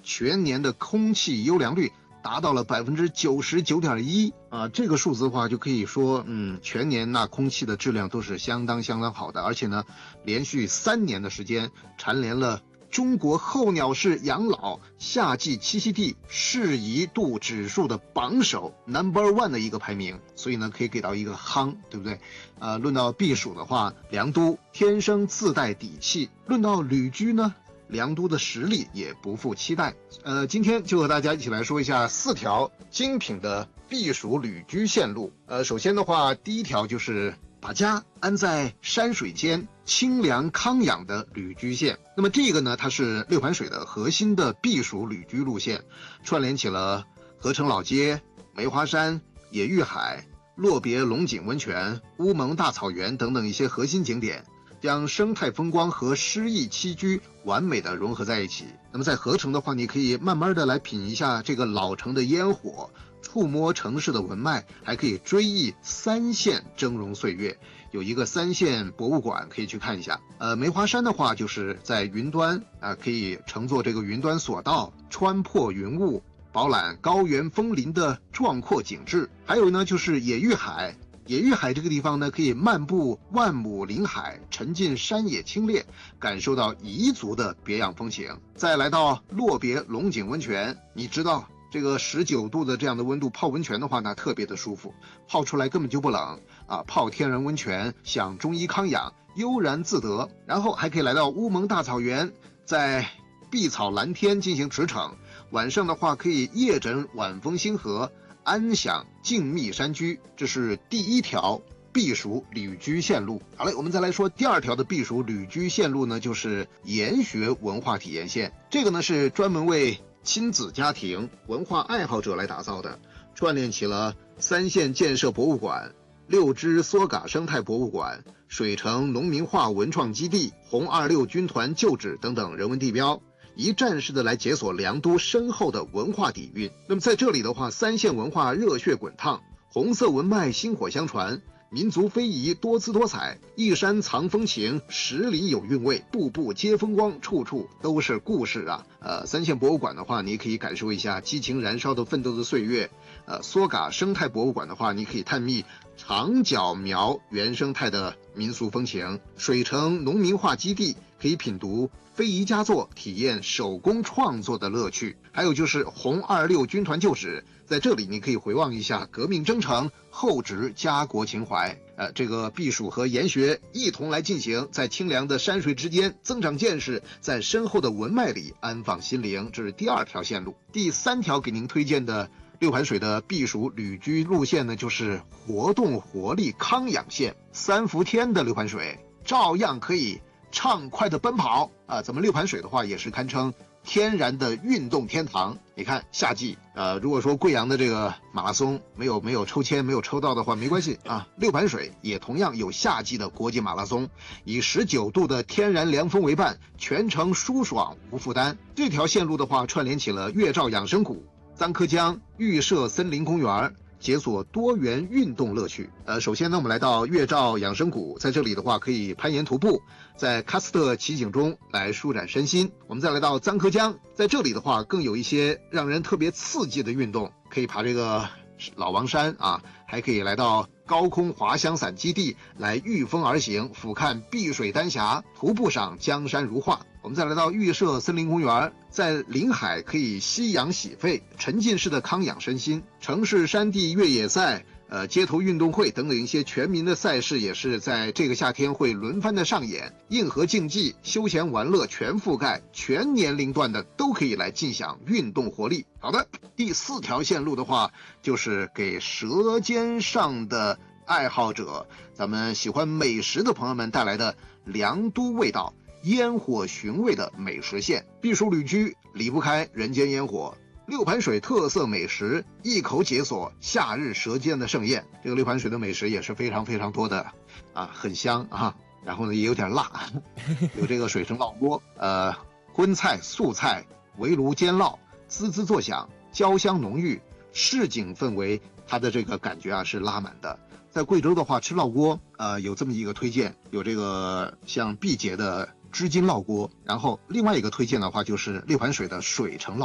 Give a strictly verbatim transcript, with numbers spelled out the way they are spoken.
全年的空气优良率达到了百分之九十九点一啊，这个数字的话就可以说，嗯，全年那空气的质量都是相当相当好的，而且呢，连续三年的时间蝉联了中国候鸟式养老夏季栖息地适宜度指数的榜首 number one 的一个排名，所以呢可以给到一个夯，对不对？呃，论到避暑的话，良都天生自带底气；论到旅居呢，良都的实力也不负期待。呃，今天就和大家一起来说一下四条精品的避暑旅居线路。呃，首先的话，第一条就是把家安在山水间，清凉康养的旅居线。那么这个呢，它是六盘水的核心的避暑旅居路线，串联起了合成老街、梅花山、野玉海、洛别龙井温泉、乌蒙大草原等等一些核心景点，将生态风光和诗意栖居完美的融合在一起。那么在合成的话，你可以慢慢的来品一下这个老城的烟火，触摸城市的文脉，还可以追忆三线峥嵘岁月。有一个三线博物馆可以去看一下。呃，梅花山的话就是在云端啊、呃，可以乘坐这个云端索道，穿破云雾，饱览高原枫林的壮阔景致。还有呢，就是野玉海。野玉海这个地方呢，可以漫步万亩林海，沉浸山野清冽，感受到彝族的别样风情。再来到洛别龙井温泉，你知道这个十九度的这样的温度泡温泉的话呢，特别的舒服，泡出来根本就不冷啊！泡天然温泉，享中医康养，悠然自得。然后还可以来到乌蒙大草原，在碧草蓝天进行驰骋。晚上的话，可以夜枕晚风星河，安享静谧山居。这是第一条避暑旅居线路。好嘞，我们再来说第二条的避暑旅居线路呢，就是研学文化体验线。这个呢是专门为亲子家庭、文化爱好者来打造的，串联起了三线建设博物馆、六支梭嘎生态博物馆、水城农民化文创基地、红二六军团旧址等等人文地标，一站式的来解锁良都深厚的文化底蕴。那么在这里的话，三线文化热血滚烫，红色文脉薪火相传，民族非遗多姿多彩，一山藏风情，十里有韵味，步步皆风光，处处都是故事啊！呃，三线博物馆的话，你可以感受一下激情燃烧的奋斗的岁月；呃，梭嘎生态博物馆的话，你可以探秘长角苗原生态的民俗风情；水城农民化基地可以品读非遗佳作，体验手工创作的乐趣。还有就是红二六军团旧址，在这里你可以回望一下革命征程，厚植家国情怀。呃，这个避暑和研学一同来进行，在清凉的山水之间增长见识，在深厚的文脉里安放心灵。这是第二条线路。第三条给您推荐的六盘水的避暑旅居路线呢，就是活动活力康养线。三伏天的六盘水照样可以畅快的奔跑啊！咱们六盘水的话也是堪称天然的运动天堂。你看夏季，呃，如果说贵阳的这个马拉松没有没有抽签没有抽到的话，没关系啊，六盘水也同样有夏季的国际马拉松，以十九度的天然凉风为伴，全程舒爽无负担。这条线路的话，串联起了月照养生谷、簪科江、预设森林公园，解锁多元运动乐趣。呃，首先呢，我们来到月照养生谷，在这里的话可以攀岩徒步，在喀斯特奇景中来舒展身心。我们再来到簪科江，在这里的话更有一些让人特别刺激的运动，可以爬这个老王山啊，还可以来到高空滑翔伞基地来御风而行，俯瞰碧水丹霞，徒步赏江山如画。我们再来到预设森林公园，在临海可以吸氧洗肺，沉浸式的康养身心。城市山地越野赛、呃街头运动会等等一些全民的赛事也是在这个夏天会轮番的上演，硬核竞技、休闲玩乐全覆盖，全年龄段的都可以来尽享运动活力。好的，第四条线路的话，就是给舌尖上的爱好者，咱们喜欢美食的朋友们带来的良都味道、烟火寻味的美食线。避暑旅居离不开人间烟火，六盘水特色美食一口解锁夏日舌尖的盛宴。这个六盘水的美食也是非常非常多的啊，很香啊，然后呢也有点辣，有这个水城烙锅，呃，荤菜素菜围炉煎烙，滋滋作响，焦香浓郁，市井氛围，它的这个感觉啊是拉满的。在贵州的话，吃烙锅，呃，有这么一个推荐，有这个像毕节的织金烙锅，然后另外一个推荐的话就是六盘水的水城烙。